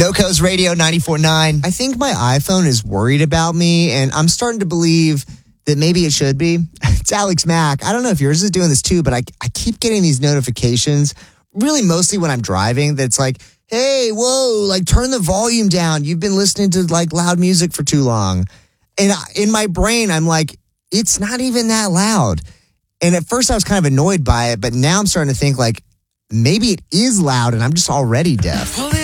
NoCo's Radio 94.9. I think my iPhone is worried about me, and I'm starting to believe that maybe it should be. It's Alex Mack. I don't know if yours is doing this too, but I keep getting these notifications, really mostly when I'm driving, that's like, hey, whoa, like turn the volume down. You've been listening to like loud music for too long. And in my brain, I'm like, it's not even that loud. And at first I was kind of annoyed by it, but now I'm starting to think like, maybe it is loud and I'm just already deaf.